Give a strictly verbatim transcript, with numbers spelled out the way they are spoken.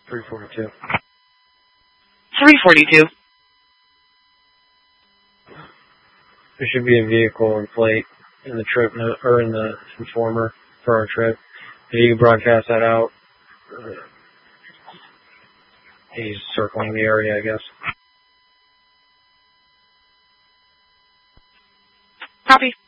three forty-two. three forty-two. There should be a vehicle and plate in the trip note, or in the informer for our trip. If you can broadcast that out. He's circling the area, I guess. Copy.